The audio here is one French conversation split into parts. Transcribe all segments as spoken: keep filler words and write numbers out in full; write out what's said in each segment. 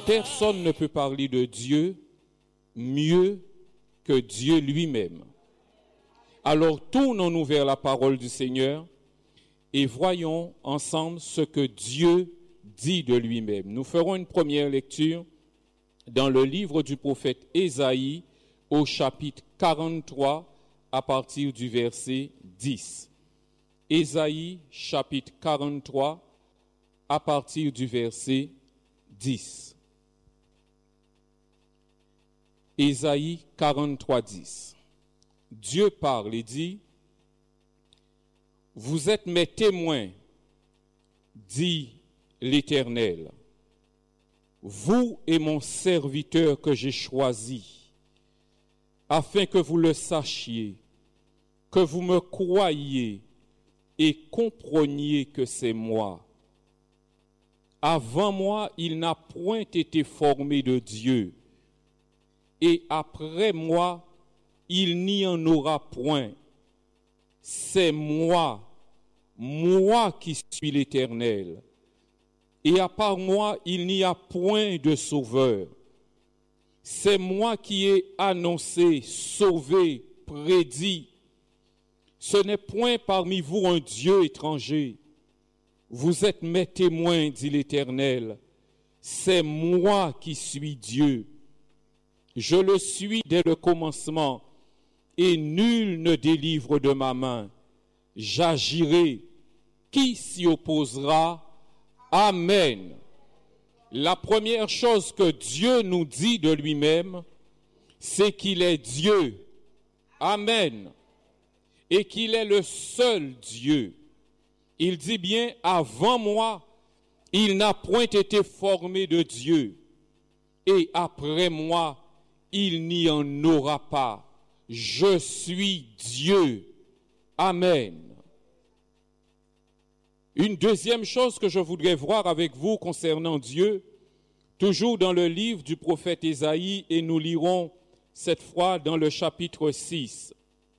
Personne ne peut parler de Dieu mieux que Dieu lui-même. Alors tournons-nous vers la parole du Seigneur et voyons ensemble ce que Dieu dit de lui-même. Nous ferons une première lecture dans le livre du prophète Ésaïe au chapitre quarante-trois à partir du verset dix. Ésaïe chapitre quarante-trois à partir du verset dix. Ésaïe quarante-trois, dix. Dieu parle et dit: « Vous êtes mes témoins, dit l'Éternel, vous et mon serviteur que j'ai choisi, afin que vous le sachiez, que vous me croyiez et compreniez que c'est moi. Avant moi, il n'a point été formé de Dieu, et après moi, il n'y en aura point. C'est moi, moi qui suis l'Éternel, et à part moi, il n'y a point de sauveur. C'est moi qui ai annoncé, sauvé, prédit. Ce n'est point parmi vous un Dieu étranger. Vous êtes mes témoins, dit l'Éternel. C'est moi qui suis Dieu. Je le suis dès le commencement, et nul ne délivre de ma main. J'agirai. Qui s'y opposera? Amen. La première chose que Dieu nous dit de lui-même, c'est qu'il est Dieu. Amen. Et qu'il est le seul Dieu. Il dit bien, avant moi, il n'a point été formé de Dieu. Et après moi, il n'y en aura pas. Je suis Dieu. Amen. Une deuxième chose que je voudrais voir avec vous concernant Dieu, toujours dans le livre du prophète Ésaïe, et nous lirons cette fois dans le chapitre six.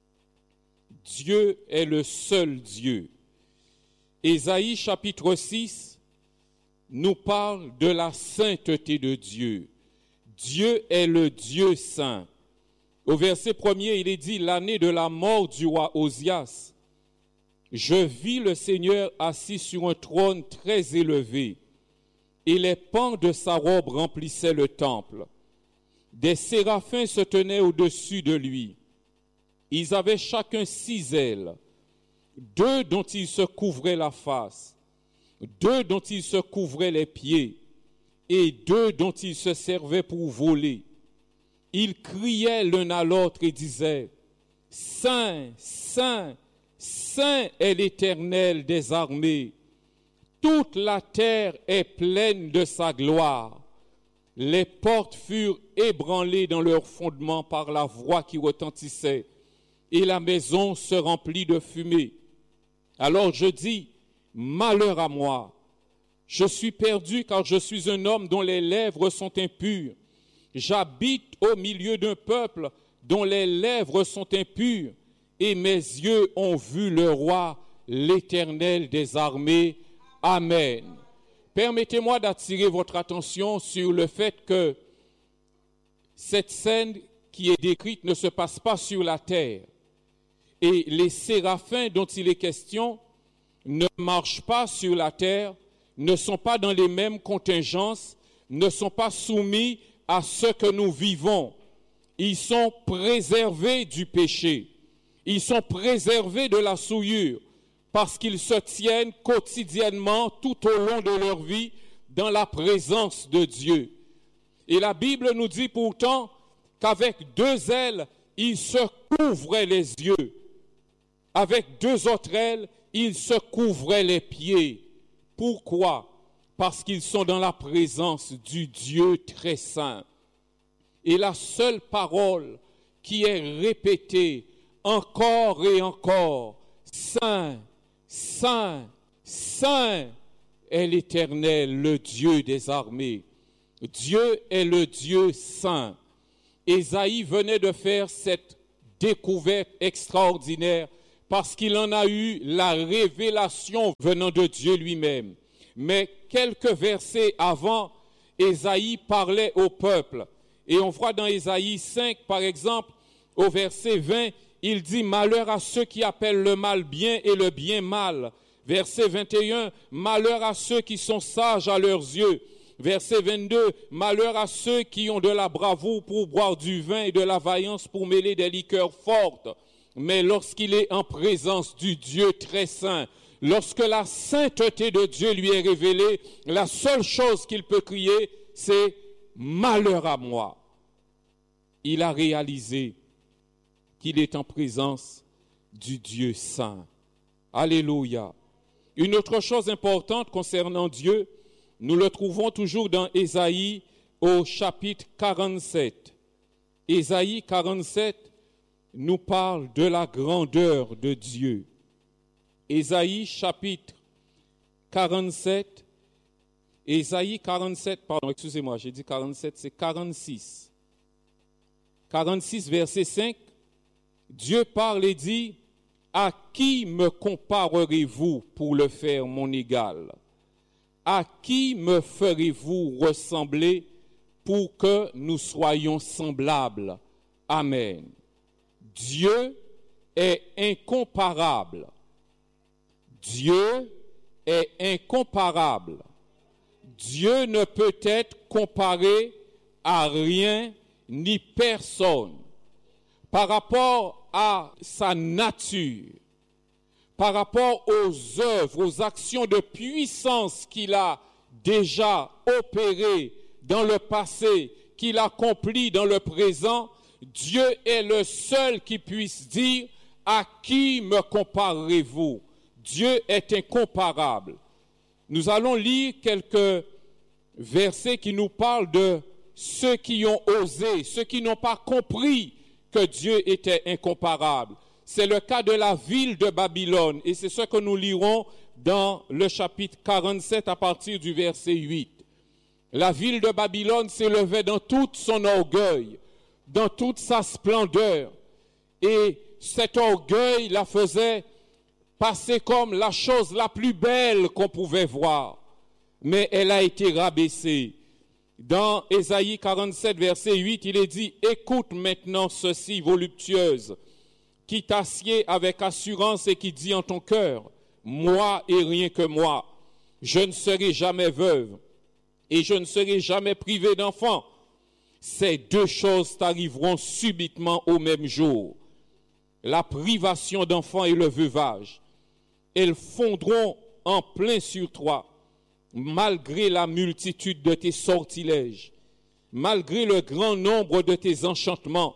Dieu est le seul Dieu. Ésaïe chapitre six nous parle de la sainteté de Dieu. Dieu est le Dieu saint. Au verset premier, il est dit: l'année de la mort du roi Osias, je vis le Seigneur assis sur un trône très élevé, et les pans de sa robe remplissaient le temple. Des séraphins se tenaient au-dessus de lui. Ils avaient chacun six ailes, deux dont ils se couvraient la face, deux dont ils se couvraient les pieds, et deux dont ils se servaient pour voler. Ils criaient l'un à l'autre et disaient: Saint, Saint, Saint est l'Éternel des armées. Toute la terre est pleine de sa gloire. Les portes furent ébranlées dans leurs fondements par la voix qui retentissait, et la maison se remplit de fumée. Alors je dis: malheur à moi, je suis perdu car je suis un homme dont les lèvres sont impures. J'habite au milieu d'un peuple dont les lèvres sont impures, et mes yeux ont vu le roi, l'Éternel des armées. Amen. Permettez-moi d'attirer votre attention sur le fait que cette scène qui est décrite ne se passe pas sur la terre. Et les séraphins dont il est question ne marchent pas sur la terre, ne sont pas dans les mêmes contingences, ne sont pas soumis à ce que nous vivons. Ils sont préservés du péché. Ils sont préservés de la souillure parce qu'ils se tiennent quotidiennement tout au long de leur vie dans la présence de Dieu. Et la Bible nous dit pourtant qu'avec deux ailes, ils se couvraient les yeux. Avec deux autres ailes, ils se couvraient les pieds. Pourquoi? Parce qu'ils sont dans la présence du Dieu très saint. Et la seule parole qui est répétée encore et encore: Saint, Saint, Saint est l'Éternel, le Dieu des armées. Dieu est le Dieu saint. Ésaïe venait de faire cette découverte extraordinaire parce qu'il en a eu la révélation venant de Dieu lui-même. Mais quelques versets avant, Ésaïe parlait au peuple. Et on voit dans Ésaïe cinq, par exemple, au verset vingt, il dit « Malheur à ceux qui appellent le mal bien et le bien mal ». Verset vingt et un, « Malheur à ceux qui sont sages à leurs yeux ». Verset vingt-deux, « Malheur à ceux qui ont de la bravoure pour boire du vin et de la vaillance pour mêler des liqueurs fortes. Mais lorsqu'il est en présence du Dieu très saint, lorsque la sainteté de Dieu lui est révélée, la seule chose qu'il peut crier, c'est « Malheur à moi ». Il a réalisé qu'il est en présence du Dieu saint. Alléluia. Une autre chose importante concernant Dieu, nous le trouvons toujours dans Ésaïe au chapitre quarante-sept. Ésaïe quarante-sept nous parle de la grandeur de Dieu. Ésaïe chapitre quarante-sept, Ésaïe quarante-sept, pardon, excusez-moi, j'ai dit quarante-sept, c'est quarante-six. quarante-six, verset cinq, Dieu parle et dit, « À qui me comparerez-vous pour le faire mon égal? À qui me ferez-vous ressembler pour que nous soyons semblables? » Amen. Dieu est incomparable. Dieu est incomparable. Dieu ne peut être comparé à rien ni personne. Par rapport à sa nature, par rapport aux œuvres, aux actions de puissance qu'il a déjà opérées dans le passé, qu'il accomplit dans le présent, Dieu est le seul qui puisse dire « À qui me comparerez-vous » Dieu est incomparable. Nous allons lire quelques versets qui nous parlent de ceux qui ont osé, ceux qui n'ont pas compris que Dieu était incomparable. C'est le cas de la ville de Babylone et c'est ce que nous lirons dans le chapitre quarante-sept à partir du verset huit. La ville de Babylone s'élevait dans tout son orgueil, dans toute sa splendeur et cet orgueil la faisait passer comme la chose la plus belle qu'on pouvait voir. Mais elle a été rabaissée. Dans Ésaïe quarante-sept, verset huit, il est dit « Écoute maintenant ceci, voluptueuse, qui t'assied avec assurance et qui dit en ton cœur, moi et rien que moi, je ne serai jamais veuve et je ne serai jamais privée d'enfant. Ces deux choses t'arriveront subitement au même jour, la privation d'enfants et le veuvage. Elles fondront en plein sur toi, malgré la multitude de tes sortilèges, malgré le grand nombre de tes enchantements.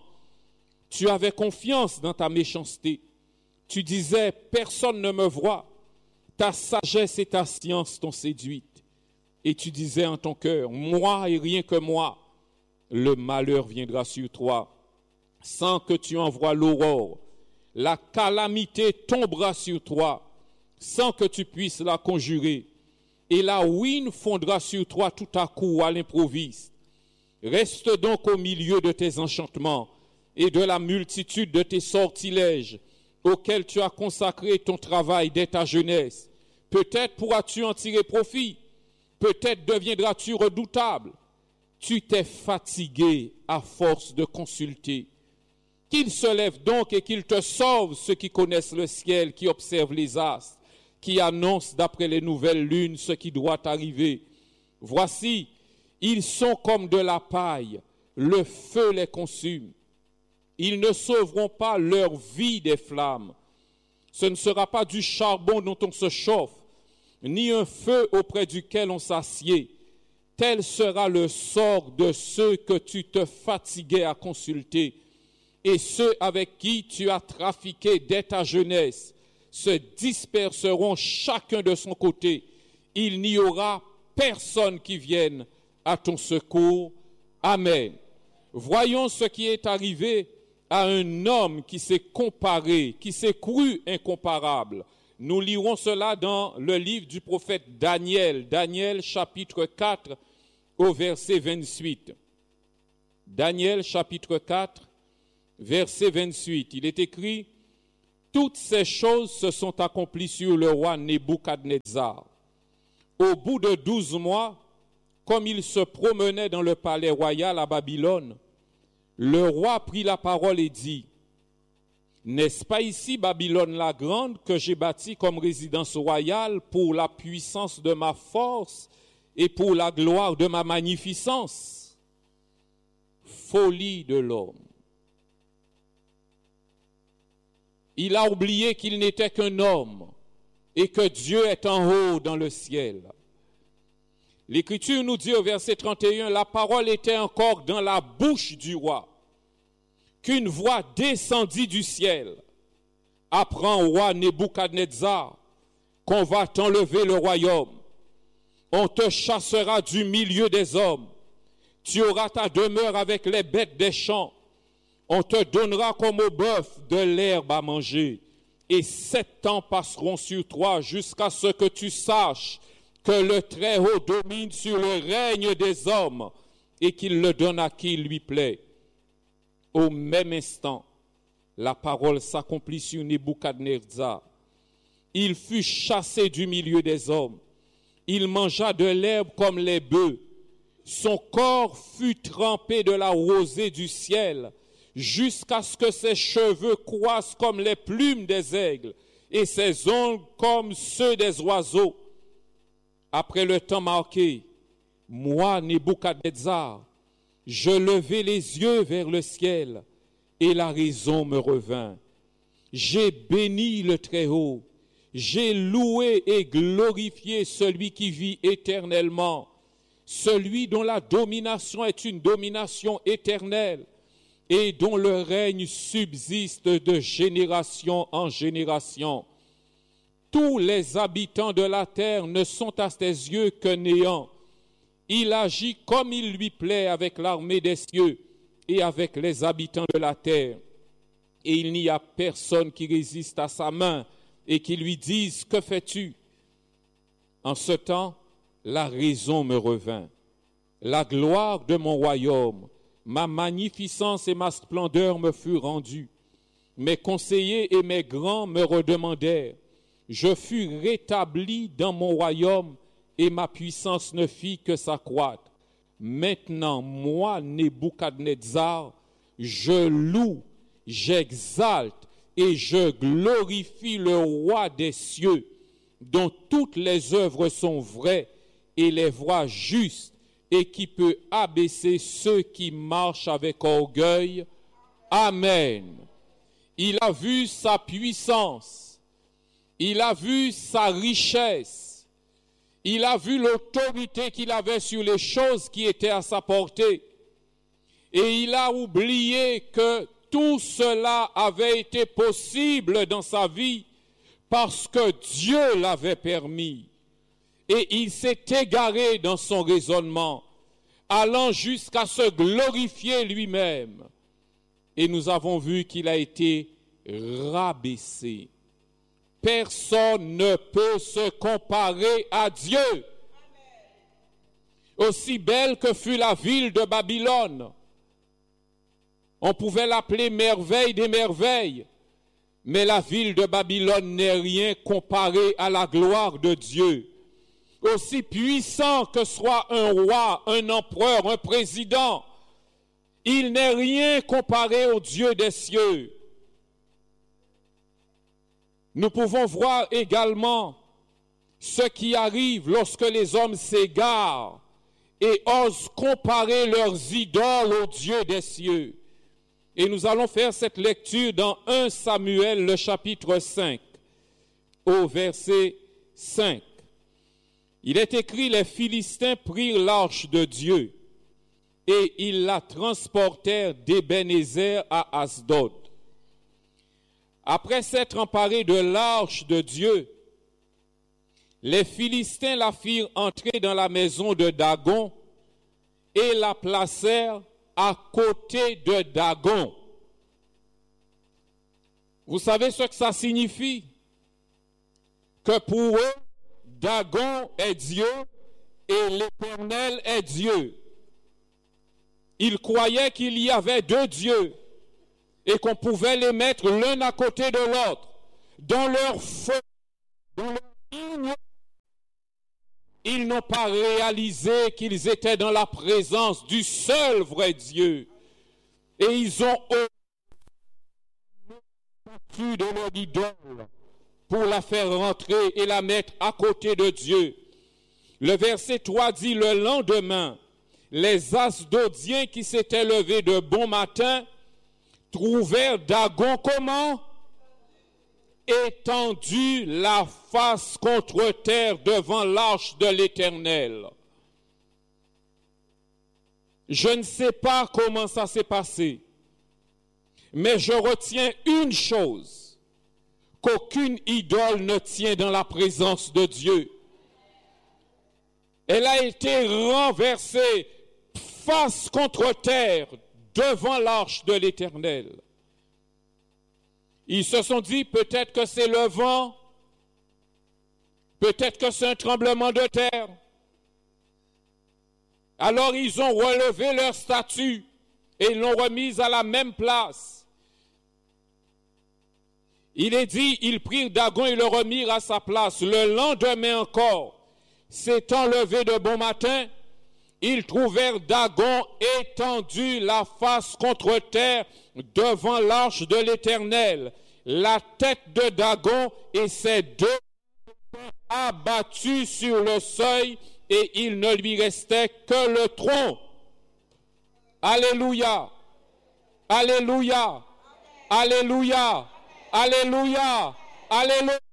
Tu avais confiance dans ta méchanceté. Tu disais, personne ne me voit. Ta sagesse et ta science t'ont séduite. Et tu disais en ton cœur, moi et rien que moi, le malheur viendra sur toi. Sans que tu envoies l'aurore, la calamité tombera sur toi, sans que tu puisses la conjurer. Et la ruine fondra sur toi tout à coup à l'improviste. Reste donc au milieu de tes enchantements et de la multitude de tes sortilèges auxquels tu as consacré ton travail dès ta jeunesse. Peut-être pourras-tu en tirer profit, peut-être deviendras-tu redoutable. Tu t'es fatigué à force de consulter. Qu'il se lève donc et qu'il te sauve ceux qui connaissent le ciel, qui observent les astres, qui annonce d'après les nouvelles lunes ce qui doit arriver. Voici, ils sont comme de la paille, le feu les consume. Ils ne sauveront pas leur vie des flammes. Ce ne sera pas du charbon dont on se chauffe, ni un feu auprès duquel on s'assied. Tel sera le sort de ceux que tu te fatiguais à consulter, et ceux avec qui tu as trafiqué dès ta jeunesse se disperseront chacun de son côté. Il n'y aura personne qui vienne à ton secours. Amen. Voyons ce qui est arrivé à un homme qui s'est comparé, qui s'est cru incomparable. Nous lirons cela dans le livre du prophète Daniel, Daniel chapitre quatre au verset vingt-huit. Daniel chapitre quatre, verset vingt-huit. Il est écrit: toutes ces choses se sont accomplies sur le roi Nebuchadnezzar. Au bout de douze mois, comme il se promenait dans le palais royal à Babylone, le roi prit la parole et dit, « N'est-ce pas ici Babylone la grande que j'ai bâtie comme résidence royale pour la puissance de ma force et pour la gloire de ma magnificence? » Folie de l'homme. Il a oublié qu'il n'était qu'un homme et que Dieu est en haut dans le ciel. L'Écriture nous dit au verset trente et un, « La parole était encore dans la bouche du roi, qu'une voix descendit du ciel. Apprends au roi Nebuchadnezzar qu'on va t'enlever le royaume. On te chassera du milieu des hommes. Tu auras ta demeure avec les bêtes des champs. On te donnera comme au bœuf de l'herbe à manger. Et sept ans passeront sur toi jusqu'à ce que tu saches que le Très-Haut domine sur le règne des hommes et qu'il le donne à qui il lui plaît. » Au même instant, la parole s'accomplit sur Nebuchadnezzar. Il fut chassé du milieu des hommes. Il mangea de l'herbe comme les bœufs. Son corps fut trempé de la rosée du ciel, jusqu'à ce que ses cheveux croissent comme les plumes des aigles et ses ongles comme ceux des oiseaux. Après le temps marqué, moi, Nebuchadnezzar, je levai les yeux vers le ciel et la raison me revint. J'ai béni le Très-Haut, j'ai loué et glorifié celui qui vit éternellement, celui dont la domination est une domination éternelle et dont le règne subsiste de génération en génération. Tous les habitants de la terre ne sont à ses yeux que néant. Il agit comme il lui plaît avec l'armée des cieux et avec les habitants de la terre. Et il n'y a personne qui résiste à sa main et qui lui dise « Que fais-tu » En ce temps, la raison me revint. La gloire de mon royaume, ma magnificence et ma splendeur me furent rendues. Mes conseillers et mes grands me redemandèrent. Je fus rétabli dans mon royaume et ma puissance ne fit que s'accroître. Maintenant, moi, Nebuchadnezzar, je loue, j'exalte et je glorifie le roi des cieux, dont toutes les œuvres sont vraies et les voies justes, et qui peut abaisser ceux qui marchent avec orgueil. Amen. Il a vu sa puissance. Il a vu sa richesse, il a vu l'autorité qu'il avait sur les choses qui étaient à sa portée. Et il a oublié que tout cela avait été possible dans sa vie parce que Dieu l'avait permis. Et il s'est égaré dans son raisonnement, allant jusqu'à se glorifier lui-même. Et nous avons vu qu'il a été rabaissé. Personne ne peut se comparer à Dieu. Amen. Aussi belle que fut la ville de Babylone, on pouvait l'appeler merveille des merveilles, mais la ville de Babylone n'est rien comparé à la gloire de Dieu. Aussi puissant que soit un roi, un empereur, un président, il n'est rien comparé au Dieu des cieux. Nous pouvons voir également ce qui arrive lorsque les hommes s'égarent et osent comparer leurs idoles au Dieu des cieux. Et nous allons faire cette lecture dans premier Samuel, le chapitre cinq, au verset cinq. Il est écrit, les Philistins prirent l'arche de Dieu et ils la transportèrent d'Ébenézer à Asdod. Après s'être emparés de l'arche de Dieu, les Philistins la firent entrer dans la maison de Dagon et la placèrent à côté de Dagon. Vous savez ce que ça signifie? Que pour eux, Dagon est Dieu et l'Éternel est Dieu. Ils croyaient qu'il y avait deux dieux et qu'on pouvait les mettre l'un à côté de l'autre dans leur feu, dans leur ignorance. ils n'ont pas réalisé qu'ils étaient dans la présence du seul vrai Dieu. Et ils ont plus de leur idole pour la faire rentrer et la mettre à côté de Dieu. Le verset trois dit, le lendemain, les Asdodiens qui s'étaient levés de bon matin trouvèrent Dagon comment? Étendu la face contre terre devant l'arche de l'Éternel. Je ne sais pas comment ça s'est passé, mais je retiens une chose, qu'aucune idole ne tient dans la présence de Dieu. Elle a été renversée face contre terre devant l'arche de l'Éternel. Ils se sont dit, peut-être que c'est le vent, peut-être que c'est un tremblement de terre. Alors ils ont relevé leur statue et ils l'ont remise à la même place. Il est dit, ils prirent Dagon et le remirent à sa place. Le lendemain encore, s'étant levé de bon matin, ils trouvèrent Dagon étendu la face contre terre devant l'arche de l'Éternel. La tête de Dagon et ses deux abattus sur le seuil, et il ne lui restait que le tronc. Alléluia, alléluia, alléluia, alléluia, alléluia.